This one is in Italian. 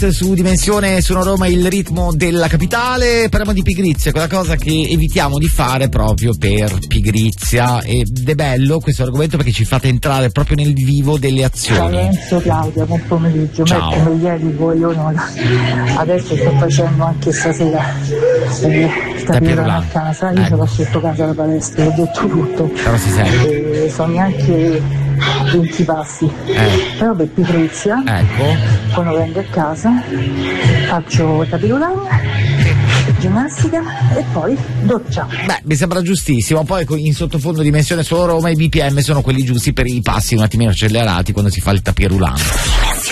Alex su Dimensione Sono Roma, il ritmo della capitale. Parliamo di pigrizia, quella cosa che evitiamo di fare proprio per pigrizia, ed è bello questo argomento perché ci fate entrare proprio nel vivo delle azioni. Ciao Enzo, Claudia, buon pomeriggio. Ciao. Me come ieri poi io adesso sto facendo anche stasera il tapirulano a casa, io ce l'ho sotto casa la palestra, ho detto tutto. Però si sente. Sono neanche 20 passi, però per pigrizia, quando vengo a casa faccio tapirulano, ginnastica e poi doccia. Beh, mi sembra giustissimo. Poi in sottofondo Dimensione Solo Roma i BPM sono quelli giusti per i passi un attimino accelerati quando si fa il tapirulano.